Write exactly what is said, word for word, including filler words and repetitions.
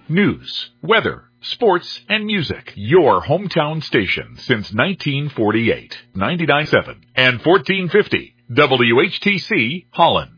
news, weather, sports, and music. Your hometown station since nineteen forty-eight. ninety-nine point seven and fourteen fifty W H T C Holland.